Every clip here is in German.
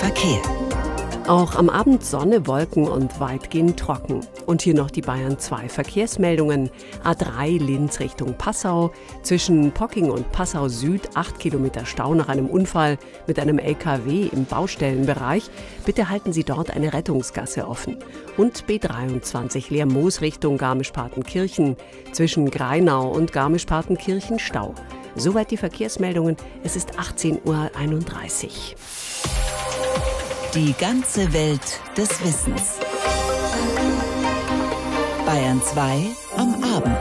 Verkehr. Auch am Abend Sonne, Wolken und weitgehend trocken. Und hier noch die Bayern 2 Verkehrsmeldungen. A3 Linz Richtung Passau. Zwischen Pocking und Passau Süd 8 Kilometer Stau nach einem Unfall mit einem LKW im Baustellenbereich. Bitte halten Sie dort eine Rettungsgasse offen. Und B23 Lermoos Richtung Garmisch-Partenkirchen. Zwischen Greinau und Garmisch-Partenkirchen Stau. Soweit die Verkehrsmeldungen. Es ist 18:31 Uhr. Die ganze Welt des Wissens. Bayern 2 am Abend.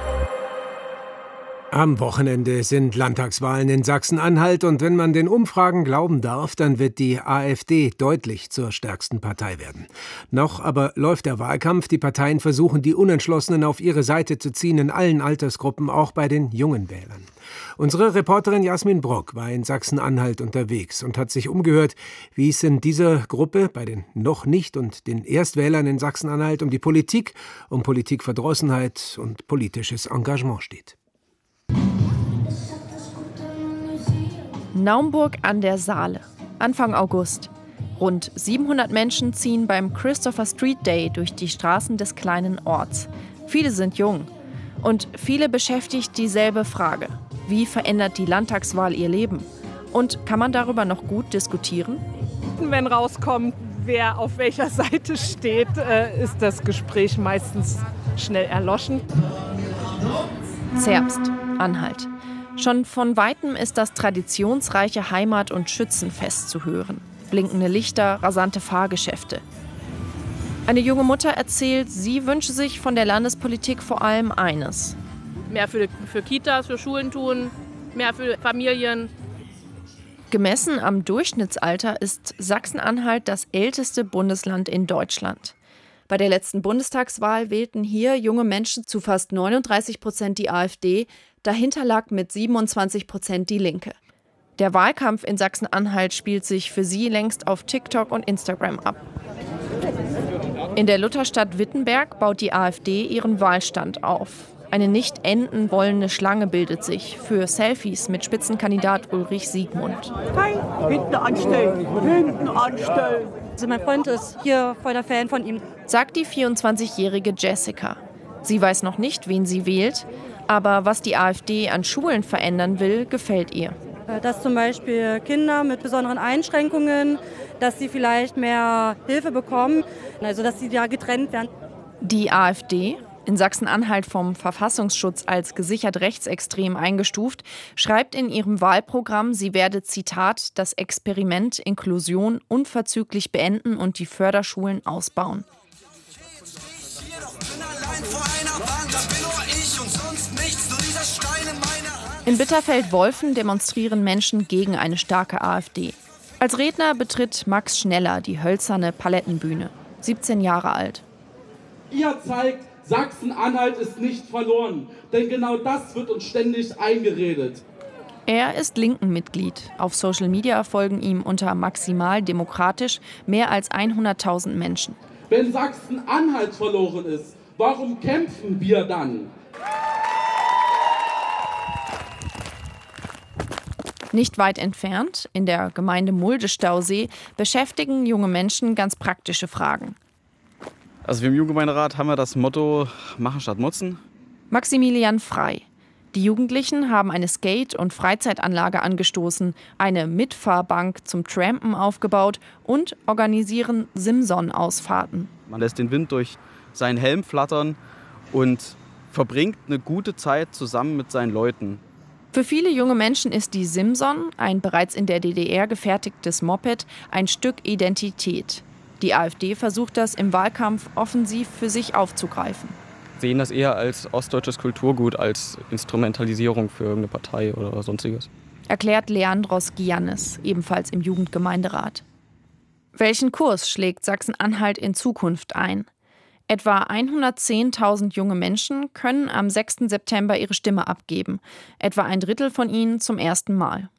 Am Wochenende sind Landtagswahlen in Sachsen-Anhalt und wenn man den Umfragen glauben darf, dann wird die AfD deutlich zur stärksten Partei werden. Noch aber läuft der Wahlkampf. Die Parteien versuchen, die Unentschlossenen auf ihre Seite zu ziehen, in allen Altersgruppen, auch bei den jungen Wählern. Unsere Reporterin Jasmin Brock war in Sachsen-Anhalt unterwegs und hat sich umgehört, wie es in dieser Gruppe bei den noch nicht und den Erstwählern in Sachsen-Anhalt um die Politik, um Politikverdrossenheit und politisches Engagement steht. Naumburg an der Saale. Anfang August. Rund 700 Menschen ziehen beim Christopher Street Day durch die Straßen des kleinen Orts. Viele sind jung. Und viele beschäftigt dieselbe Frage. Wie verändert die Landtagswahl ihr Leben? Und kann man darüber noch gut diskutieren? Wenn rauskommt, wer auf welcher Seite steht, ist das Gespräch meistens schnell erloschen. Zerbst, Anhalt. Schon von Weitem ist das traditionsreiche Heimat- und Schützenfest zu hören. Blinkende Lichter, rasante Fahrgeschäfte. Eine junge Mutter erzählt, sie wünsche sich von der Landespolitik vor allem eines. Mehr für Kitas, für Schulen tun, mehr für Familien. Gemessen am Durchschnittsalter ist Sachsen-Anhalt das älteste Bundesland in Deutschland. Bei der letzten Bundestagswahl wählten hier junge Menschen zu fast 39% die AfD, dahinter lag mit 27% die Linke. Der Wahlkampf in Sachsen-Anhalt spielt sich für sie längst auf TikTok und Instagram ab. In der Lutherstadt Wittenberg baut die AfD ihren Wahlstand auf. Eine nicht enden wollende Schlange bildet sich für Selfies mit Spitzenkandidat Ulrich Siegmund. Hey, hinten anstellen, hinten anstellen. Also mein Freund ist hier voll der Fan von ihm. Sagt die 24-jährige Jessica. Sie weiß noch nicht, wen sie wählt, aber was die AfD an Schulen verändern will, gefällt ihr. Dass zum Beispiel Kinder mit besonderen Einschränkungen, dass sie vielleicht mehr Hilfe bekommen, also dass sie da getrennt werden. Die AfD, in Sachsen-Anhalt vom Verfassungsschutz als gesichert rechtsextrem eingestuft, schreibt in ihrem Wahlprogramm, sie werde, Zitat, das Experiment Inklusion unverzüglich beenden und die Förderschulen ausbauen. In Bitterfeld-Wolfen demonstrieren Menschen gegen eine starke AfD. Als Redner betritt Max Schneller die hölzerne Palettenbühne, 17 Jahre alt. Ihr zeigt, Sachsen-Anhalt ist nicht verloren, denn genau das wird uns ständig eingeredet. Er ist Linken-Mitglied. Auf Social Media folgen ihm unter maximal demokratisch mehr als 100.000 Menschen. Wenn Sachsen-Anhalt verloren ist, warum kämpfen wir dann? Nicht weit entfernt, in der Gemeinde Mulde-Stausee, beschäftigen junge Menschen ganz praktische Fragen. Also wir im Jugendgemeinderat haben wir das Motto Machen statt Motzen. Maximilian Frei. Die Jugendlichen haben eine Skate- und Freizeitanlage angestoßen, eine Mitfahrbank zum Trampen aufgebaut und organisieren Simson-Ausfahrten. Man lässt den Wind durch seinen Helm flattern und verbringt eine gute Zeit zusammen mit seinen Leuten. Für viele junge Menschen ist die Simson, ein bereits in der DDR gefertigtes Moped, ein Stück Identität. Die AfD versucht das im Wahlkampf offensiv für sich aufzugreifen. Sehen das eher als ostdeutsches Kulturgut, als Instrumentalisierung für irgendeine Partei oder sonstiges. Erklärt Leandros Giannis, ebenfalls im Jugendgemeinderat. Welchen Kurs schlägt Sachsen-Anhalt in Zukunft ein? Etwa 110.000 junge Menschen können am 6. September ihre Stimme abgeben. Etwa ein Drittel von ihnen zum ersten Mal.